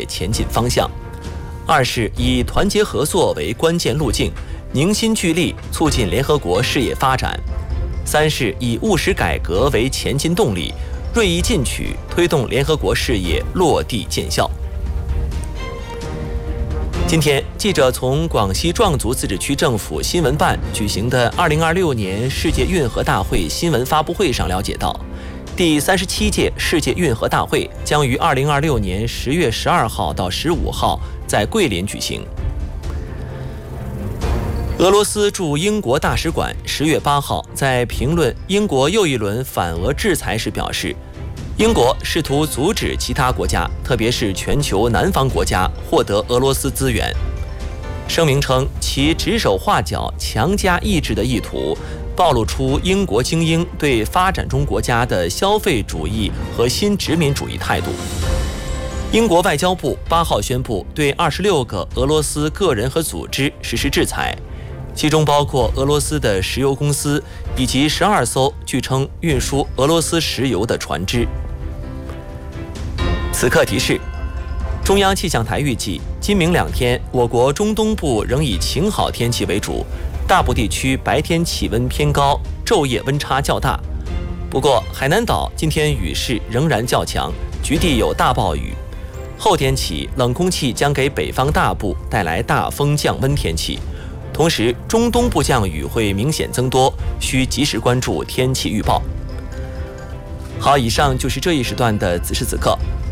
前进方向；二是以团结合作为关键路径，凝心聚力促进联合国事业发展；三是以务实改革为前进动力，锐意进取，推动联合国事业落地见效。今天，记者从广西壮族自治区政府新闻办举行的2026年世界运河大会新闻发布会上了解到，第37届世界运河大会将于2026年10月12号到15号在桂林举行。俄罗斯驻英国大使馆10月8号在评论英国又一轮反俄制裁时表示，英国试图阻止其他国家，特别是全球南方国家获得俄罗斯资源。声明称，其指手画脚、强加意志的意图，暴露出英国精英对发展中国家的消费主义和新殖民主义态度。英国外交部8号宣布对26个俄罗斯个人和组织实施制裁，其中包括俄罗斯的石油公司以及12艘据称运输俄罗斯石油的船只。此刻提示：中央气象台预计，今明2天，我国中东部仍以晴好天气为主，大部地区白天气温偏高，昼夜温差较大。不过，海南岛今天雨势仍然较强，局地有大暴雨。后天起，冷空气将给北方大部带来大风降温天气，同时中东部降雨会明显增多，需及时关注天气预报。好，以上就是这一时段的此时此刻。